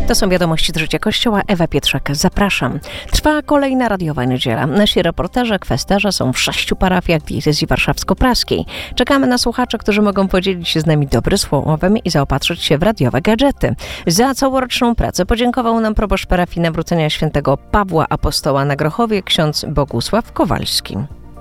To są wiadomości z życia Kościoła. Ewa Pietrzak, zapraszam. Trwa kolejna radiowa niedziela. Nasi reporterzy, kwestarze są w 6 parafiach diecezji warszawsko-praskiej. Czekamy na słuchaczy, którzy mogą podzielić się z nami dobrym słowem i zaopatrzyć się w radiowe gadżety. Za całoroczną pracę podziękował nam proboszcz parafii Nawrócenia Świętego Pawła Apostoła na Grochowie, ksiądz Bogusław Kowalski.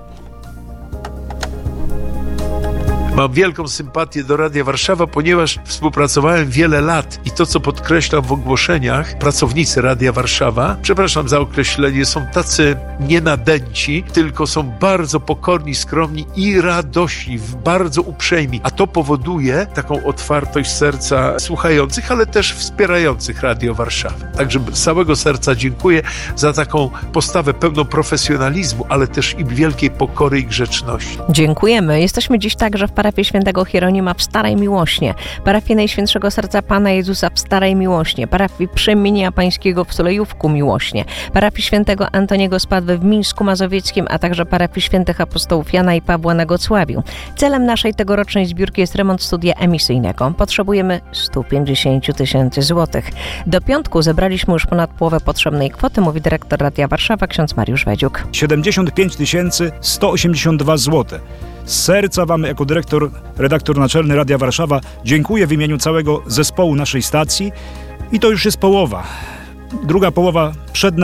Mam wielką sympatię do Radia Warszawa, ponieważ współpracowałem wiele lat i to, co podkreślam w ogłoszeniach, pracownicy Radia Warszawa, przepraszam za określenie, są tacy nienadęci, tylko są bardzo pokorni, skromni i radośni, bardzo uprzejmi, a to powoduje taką otwartość serca słuchających, ale też wspierających Radio Warszawa. Także z całego serca dziękuję za taką postawę pełną profesjonalizmu, ale też i wielkiej pokory i grzeczności. Dziękujemy. Jesteśmy dziś także w parafii Świętego Hieronima w Starej Miłośnie, parafii Najświętszego Serca Pana Jezusa w Starej Miłośnie, parafii Przemienia Pańskiego w Sulejówku Miłośnie, parafii Świętego Antoniego z Padwy w Mińsku Mazowieckim, a także parafii Świętych Apostołów Jana i Pawła na Gocławiu. Celem naszej tegorocznej zbiórki jest remont studia emisyjnego. Potrzebujemy 150 000 złotych. Do piątku zebraliśmy już ponad połowę potrzebnej kwoty, mówi dyrektor Radia Warszawa, ksiądz Mariusz Wedziuk. 75 182 zł. Z serca Wam, jako redaktor naczelny Radia Warszawa, dziękuję w imieniu całego zespołu naszej stacji i to już jest połowa. Druga połowa przed